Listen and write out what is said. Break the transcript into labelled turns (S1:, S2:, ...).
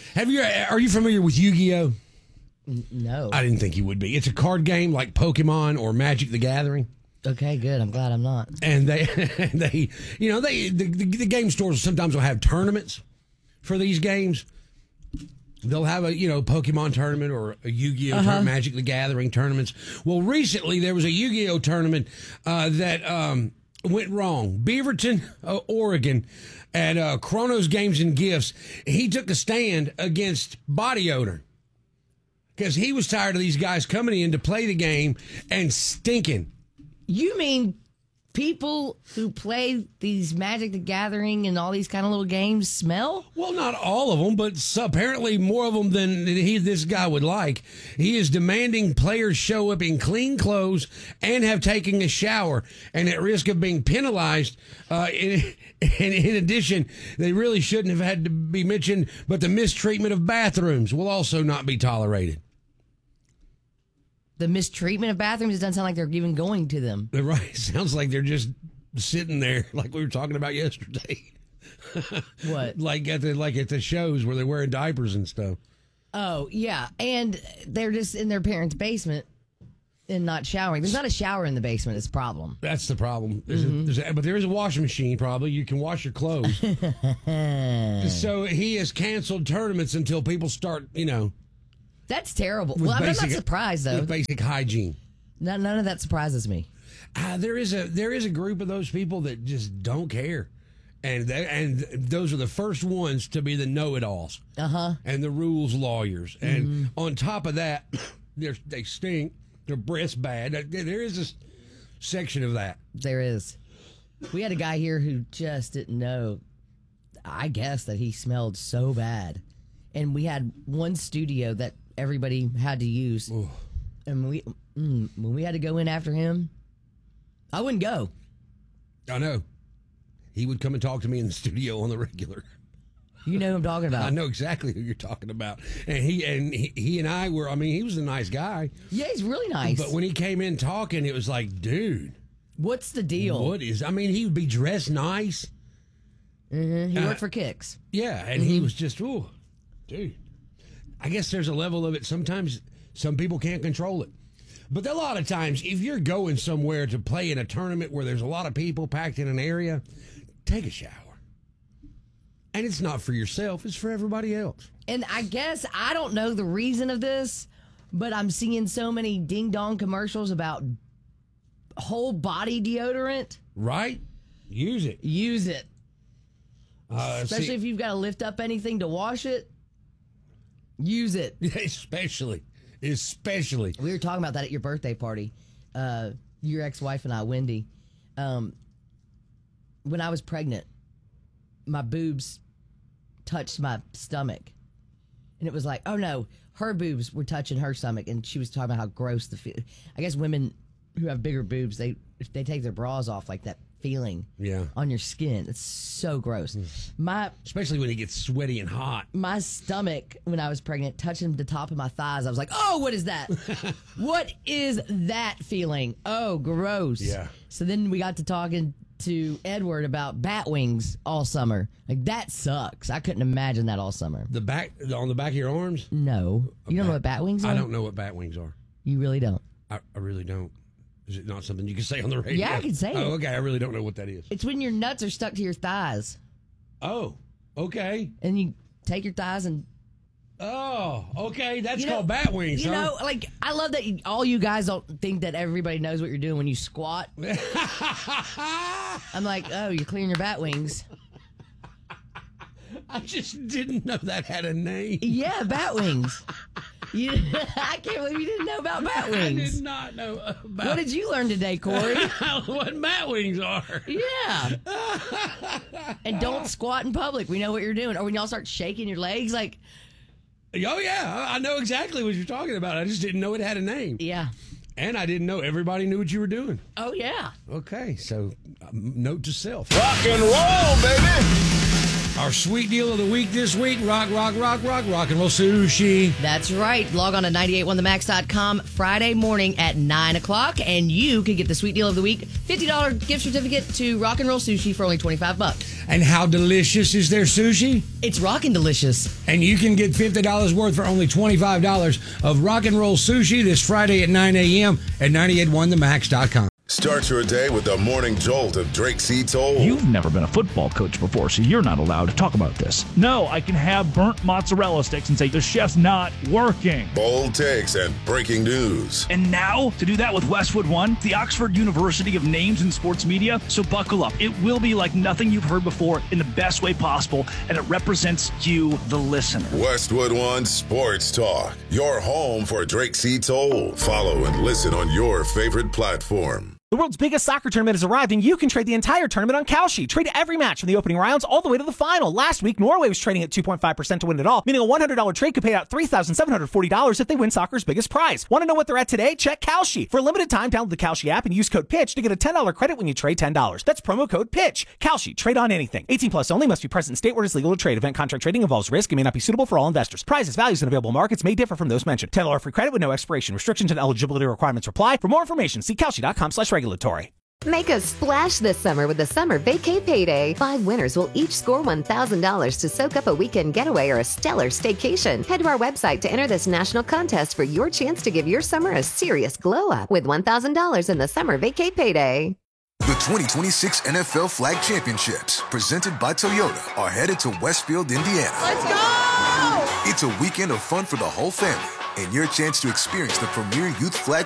S1: Are you familiar with Yu-Gi-Oh?
S2: No.
S1: I didn't think you would be. It's a card game like Pokemon or Magic the Gathering.
S2: Okay, good. I'm glad I'm not.
S1: And the game stores sometimes will have tournaments for these games. They'll have a Pokemon tournament or a Yu-Gi-Oh tournament, Magic the Gathering tournaments. Well, recently there was a Yu-Gi-Oh tournament that went wrong. Beaverton, Oregon, at Chronos Games and Gifts. He took a stand against Body Odor because he was tired of these guys coming in to play the game and stinking.
S2: You mean people who play these Magic the Gathering and all these kind of little games smell?
S1: Well, not all of them, but apparently more of them than this guy would like. He is demanding players show up in clean clothes and have taken a shower, and at risk of being penalized. In addition, they really shouldn't have had to be mentioned, but the mistreatment of bathrooms will also not be tolerated.
S2: The mistreatment of bathrooms, it doesn't sound like they're even going to them.
S1: Right. Sounds like they're just sitting there like we were talking about yesterday.
S2: What?
S1: like at the shows where they're wearing diapers and stuff.
S2: Oh, yeah. And they're just in their parents' basement and not showering. There's not a shower in the basement. It's a problem.
S1: That's the problem. But there is a washing machine, probably. You can wash your clothes. So he has canceled tournaments until people start,
S2: That's terrible. Well, I'm not surprised, though.
S1: With basic hygiene.
S2: None of that surprises me.
S1: There is a group of those people that just don't care. And those are the first ones to be the know-it-alls. And the rules lawyers. And on top of that, they stink. Their breath's bad. There is a section of that.
S2: There is. We had a guy here who just didn't know, I guess, that he smelled so bad. And we had one studio that everybody had to use. Ooh. And when we had to go in after him, I wouldn't go.
S1: I know. He would come and talk to me in the studio on the regular.
S2: You know who I'm talking about.
S1: I know exactly who you're talking about. And he and I were, he was a nice guy.
S2: Yeah, he's really nice.
S1: But when he came in talking, it was like, dude.
S2: What's the deal?
S1: He would be dressed nice.
S2: He worked for Kicks.
S1: Yeah, and he was just, dude. I guess there's a level of it. Sometimes some people can't control it. But a lot of times, if you're going somewhere to play in a tournament where there's a lot of people packed in an area, take a shower. And it's not for yourself, it's for everybody else.
S2: And I guess, I don't know the reason of this, but I'm seeing so many ding-dong commercials about whole body deodorant.
S1: Right? Use it.
S2: Use it. Especially if you've got to lift up anything to wash it. Use it.
S1: Especially.
S2: We were talking about that at your birthday party. Your ex-wife and I, Wendy. When I was pregnant, my boobs touched my stomach. And it was like, oh no, her boobs were touching her stomach. And she was talking about how gross I guess women who have bigger boobs, if they take their bras off, like that feeling on your skin. It's so gross.
S1: Especially when it gets sweaty and hot.
S2: My stomach, when I was pregnant, touching the top of my thighs, I was like, oh, what is that? What is that feeling? Oh, gross.
S1: Yeah.
S2: So then we got to talking to Edward about bat wings all summer. Like, that sucks. I couldn't imagine that all summer.
S1: On the back of your arms?
S2: No. You don't know what bat wings are?
S1: I don't know what bat wings are.
S2: You really don't?
S1: I really don't. Is it not something you can say on the radio?
S2: Yeah, I can say it.
S1: Oh, okay. I really don't know what that is.
S2: It's when your nuts are stuck to your thighs.
S1: Oh, okay.
S2: And you take your thighs and...
S1: Oh, okay. That's called bat wings,
S2: You know, like, I love that all you guys don't think that everybody knows what you're doing when you squat. I'm like, oh, you're clearing your bat wings.
S1: I just didn't know that had a name.
S2: Yeah, bat wings. I can't believe you didn't know about bat wings.
S1: I did not know about...
S2: What did you learn today, Corey?
S1: What bat wings are.
S2: Yeah. And don't squat in public. We know what you're doing. Or when y'all start shaking your legs, like...
S1: Oh, yeah. I know exactly what you're talking about. I just didn't know it had a name.
S2: Yeah.
S1: And I didn't know everybody knew what you were doing.
S2: Oh, yeah.
S1: Okay, so note to self.
S3: Rock and roll, baby!
S1: Our sweet deal of the week this week, rock and roll sushi.
S2: That's right. Log on to 981themax.com Friday morning at 9 o'clock, and you can get the sweet deal of the week, $50 gift certificate to Rock and Roll Sushi for only $25.
S1: And how delicious is their sushi?
S2: It's rockin' delicious.
S1: And you can get $50 worth for only $25 of Rock and Roll Sushi this Friday at 9 a.m. at 981themax.com.
S3: Start your day with the morning jolt of Drake C. Toll.
S4: You've never been a football coach before, so you're not allowed to talk about this. No, I can have burnt mozzarella sticks and say the chef's not working.
S3: Bold takes and breaking news.
S4: And now, to do that with Westwood One, the Oxford University of names in sports media. So buckle up. It will be like nothing you've heard before in the best way possible, and it represents you, the listener.
S3: Westwood One Sports Talk, your home for Drake C. Toll. Follow and listen on your favorite platform.
S5: The world's biggest soccer tournament has arrived, and you can trade the entire tournament on Kalshi. Trade every match from the opening rounds all the way to the final. Last week, Norway was trading at 2.5% to win it all, meaning a $100 trade could pay out $3,740 if they win soccer's biggest prize. Want to know what they're at today? Check Kalshi. For a limited time, download the Kalshi app and use code PITCH to get a $10 credit when you trade $10. That's promo code PITCH. Kalshi. Trade on anything. 18 plus only. Must be present in state where it is legal to trade. Event contract trading involves risk and may not be suitable for all investors. Prizes, values, and available markets may differ from those mentioned. $10 free credit with no expiration. Restrictions and eligibility requirements apply. For more information, see Kalshi.com/regulatory.
S6: Make a splash this summer with the Summer Vacay Payday. 5 winners will each score $1,000 to soak up a weekend getaway or a stellar staycation. Head to our website to enter this national contest for your chance to give your summer a serious glow up with $1,000 in the Summer Vacay Payday.
S7: The 2026 NFL Flag Championships, presented by Toyota, are headed to Westfield, Indiana.
S2: Let's go!
S7: It's a weekend of fun for the whole family and your chance to experience the premier youth flag